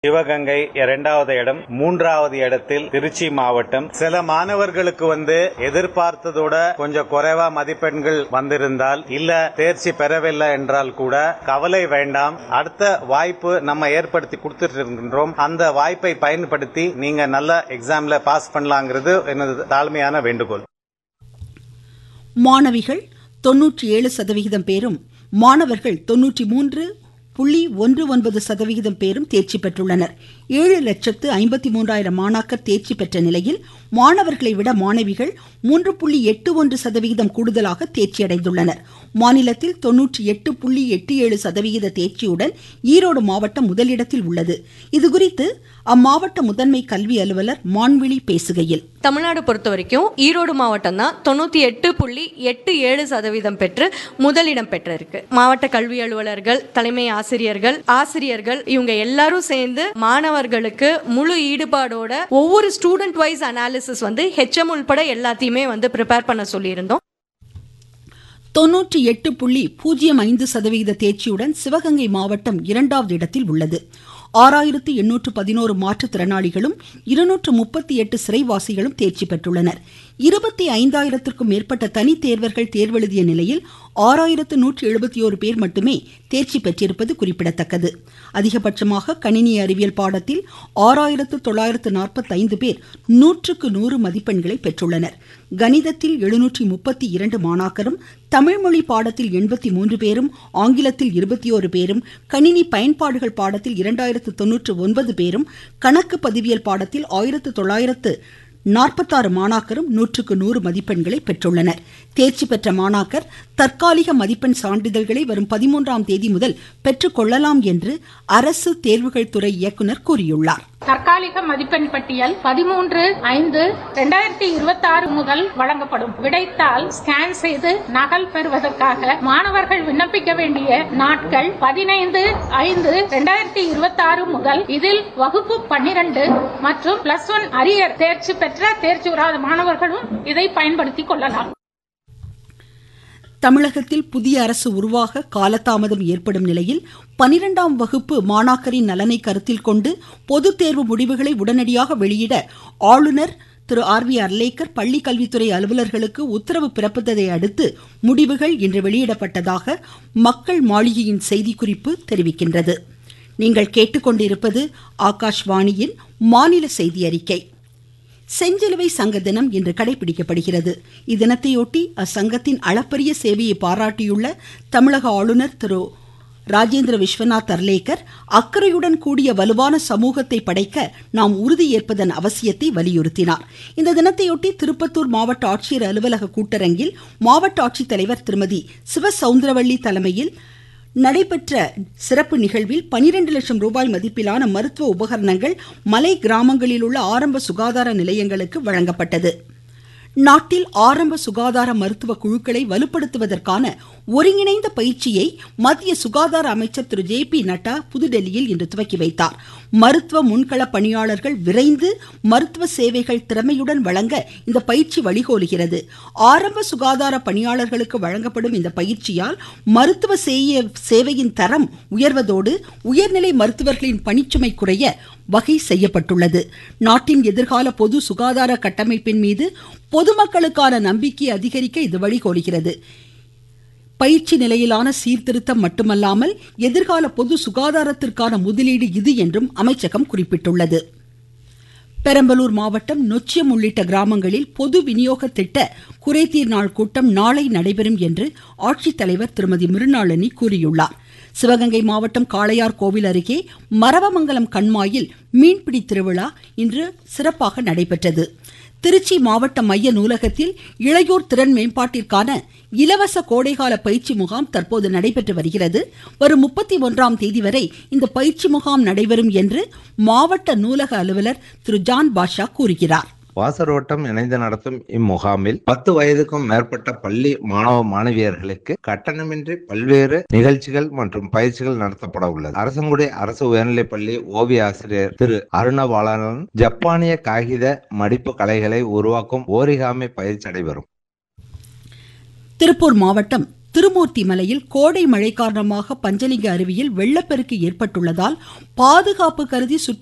சிவகங்கை 2வது இடம், 3வது இடத்தில் திருச்சி மாவட்டம். சில மாணவர்களுக்கு எதிர்பார்த்ததோட கொஞ்சம் குறைவா மதிப்பெண்கள் வந்திருந்தால் இல்ல தேர்ச்சி பெறவில்லை என்றால் கூட கவலை வேண்டாம். அடுத்த வாய்ப்பு நம்ம ஏற்படுத்தி கொடுத்துட்டு இருக்கின்றோம். அந்த வாய்ப்பை பயன்படுத்தி நீங்க நல்ல எக்ஸாம்ல பாஸ் பண்ணலாங்கிறது எனது தாழ்மையான வேண்டுகோள். மாணவிகள் 97% பேரும் மாணவர்கள் 93.19% பேரும் தேர்ச்சி பெற்றுள்ளனர். 7,53,000 மாணாக்கர் தேர்ச்சி பெற்ற நிலையில் மாணவர்களை விட மாணவிகள் 3.81% கூடுதலாக தேர்ச்சியடைந்துள்ளனர். மாநிலத்தில் 98.87% தேர்ச்சியுடன் ஈரோடு மாவட்டம் முதலிடத்தில் உள்ளது. இதுகுறித்து அம்மாவட்ட முதன்மை கல்வி அலுவலர் மான்விழி பேசுகையில், தமிழ்நாடு பொறுத்த வரைக்கும் ஈரோடு மாவட்டம் தான் 98.87% பெற்று முதலிடம் பெற்றிருக்கு. மாவட்ட கல்வி அலுவலர்கள், தலைமை ஆசிரியர்கள் இவங்க எல்லாரும் சேர்ந்து மாணவர்களுக்கு முழு ஈடுபாடோட ஒவ்வொரு ஸ்டூடெண்ட் வைஸ் அனாலிசிஸ் ஹெச்எம் உள்பட எல்லாத்தையுமே ப்ரிப்பேர் பண்ண சொல்லியிருந்தோம். 98.05% தேர்ச்சியுடன் சிவகங்கை மாவட்டம் 2வது இடத்தில் உள்ளது. 6,811 மாற்றுத்திறனாளிகளும் 238 சிறைவாசிகளும் தேர்ச்சி பெற்றுள்ளனர். 25,000க்கும் மேற்பட்ட தனி தேர்வர்கள் தேர்வெழுதிய நிலையில் 6,171 பேர் மட்டுமே தேர்ச்சி பெற்றிருப்பது குறிப்பிடத்தக்கது. அதிகபட்சமாக கணினி அறிவியல் பாடத்தில் 6,945 பேர் 100க்கு 100 மதிப்பெண்களை பெற்றுள்ளனர். கணிதத்தில் 732 மாணாக்கரும், தமிழ்மொழி பாடத்தில் 83 பேரும், ஆங்கிலத்தில் 21 பேரும், கணினி பயன்பாடுகள் பாடத்தில் 2,099 பேரும், கணக்கு பதிவியல் பாடத்தில் 1,946 மாணாக்கரும் 100க்கு 100 மதிப்பெண்களை பெற்றுள்ளனர். தேர்ச்சி பெற்ற மாணாக்கர் தற்காலிக மதிப்பெண் சான்றிதழ்களை வரும் 13ஆம் தேதி முதல் பெற்றுக்கொள்ளலாம் என்று அரசு தேர்வுகள் துறை இயக்குநர் கூறியுள்ளார். தற்காலிக மதிப்பெண் பட்டியல் 13/5/2026 முதல் வழங்கப்படும். விடைத்தாள் ஸ்கேன் செய்து நகல் பெறுவதற்காக மாணவர்கள் விண்ணப்பிக்க வேண்டிய நாட்கள் 15/5/2026 முதல். இதில் வகுப்பு 12 மற்றும் +1 அரியர் தேர்ச்சி பெற்ற தேர்ச்சி பெறாத மாணவர்களும் இதை பயன்படுத்திக் கொள்ளலாம். தமிழகத்தில் புதிய அரசு உருவாக காலதாமதம் ஏற்படும் நிலையில் 12ஆம் வகுப்பு மாணாக்கரின் நலனை கருத்தில் கொண்டு பொதுத் தேர்வு முடிவுகளை உடனடியாக வெளியிட ஆளுநர் திரு RV அர்லேக்கர் பள்ளி கல்வித்துறை அலுவலர்களுக்கு உத்தரவு பிறப்பித்ததை அடுத்து முடிவுகள் இன்று வெளியிடப்பட்டதாக மக்கள் மாளிகையின் செய்திக்குறிப்பு தெரிவிக்கின்றது. நீங்கள் கேட்டுக்கொண்டிருப்பது ஆகாஷ்வாணியின் மாநில செய்தி அறிக்கை. செஞ்சிலுவை சங்க தினம் இன்று கடைபிடிக்கப்படுகிறது. இத்தினத்தையொட்டி அச்சங்கத்தின் அளப்பரிய சேவையை பாராட்டியுள்ள தமிழக ஆளுநர் திரு ராஜேந்திர விஸ்வநாத் அர்லேக்கர், அக்கறையுடன் கூடிய வலுவான சமூகத்தை படைக்க நாம் உறுதியேற்பதன் அவசியத்தை வலியுறுத்தினார். இந்த தினத்தையொட்டி திருப்பத்தூர் மாவட்ட ஆட்சியர் அலுவலக கூட்டரங்கில் மாவட்ட ஆட்சித்தலைவர் திருமதி சிவசவுந்தரவள்ளி தலைமையில் நடைபெற்ற சிறப்பு நிகழ்வில் 12 லட்சம் ரூபாய் மதிப்பிலான மருத்துவ உபகரணங்கள் மலை கிராமங்களில் உள்ள ஆரம்ப சுகாதார நிலையங்களுக்கு வழங்கப்பட்டது. நாட்டில் ஆரம்ப சுகாதார மருத்துவ குழுக்களை வலுப்படுத்துவதற்கான ஒருங்கிணைந்த பயிற்சியை மத்திய சுகாதார அமைச்சர் திரு JP நட்டா புதுடெல்லியில் இன்று துவக்கி வைத்தார். மருத்துவ முன்கள பணியாளர்கள் விரைந்து மருத்துவ சேவைகள் திறமையுடன் வழங்க இந்த பயிற்சி வழிகோலுகிறது. ஆரம்ப சுகாதார பணியாளர்களுக்கு வழங்கப்படும் இந்த பயிற்சியால் மருத்துவ சேவையின் தரம் உயர்வதோடு உயர்நிலை மருத்துவர்களின் பணிச்சுமை குறைய வகை செய்யப்பட்டுள்ளது. நாட்டின் எதிர்கால பொது சுகாதார கட்டமைப்பின் மீது பொதுமக்களுக்கான நம்பிக்கையை அதிகரிக்க இது வழிகோலுகிறது. பயிற்சி நிலையிலான சீர்திருத்தம் மட்டுமல்லாமல் எதிர்கால பொது சுகாதாரத்திற்கான முதலீடு இது என்றும் அமைச்சகம் குறிப்பிட்டுள்ளது. பெரம்பலூர் மாவட்டம் நொச்சியம் உள்ளிட்ட கிராமங்களில் பொது விநியோக திட்ட குறைதீர் நாள் கூட்டம் நாளை நடைபெறும் என்று ஆட்சித்தலைவர் திருமதி மிருணாளினி கூறியுள்ளார். சிவகங்கை மாவட்டம் காளையார் கோவில் அருகே மரவமங்கலம் கண்மாயில் மீன்பிடி திருவிழா இன்று சிறப்பாக நடைபெற்றது. திருச்சி மாவட்ட மைய நூலகத்தில் இளையோர் திறன் மேம்பாட்டிற்கான இலவச கோடைகால பயிற்சி முகாம் தற்போது நடைபெற்று வருகிறது. வரும் 31ஆம் தேதி வரை இந்த பயிற்சி முகாம் நடைபெறும் என்று மாவட்ட நூலக அலுவலர் திரு ஜான் பாஷா கூறுகிறார். வாசரோட்டம் இணைந்து நடத்தும் இம்முகாமில் 10 வயதுக்கும் மேற்பட்ட பள்ளி மாணவ மாணவியர்களுக்கு கட்டணமின்றி பல்வேறு நிகழ்ச்சிகள் மற்றும் பயிற்சிகள் நடத்தப்பட உள்ளது. அரசங்குடி அரசு உயர்நிலைப் பள்ளி ஓவிய ஆசிரியர் திரு அருணபாலன் ஜப்பானிய காகித மடிப்பு கலைகளை உருவாக்கும் ஓரிகாமி பயிற்சி நடைபெறும். திருப்பூர் மாவட்டம் திருமூர்த்தி மலையில் கோடை மழை காரணமாக பஞ்சலிங்க அருவியில் வெள்ளப்பெருக்கு ஏற்பட்டுள்ளதால் பாதுகாப்பு கருதி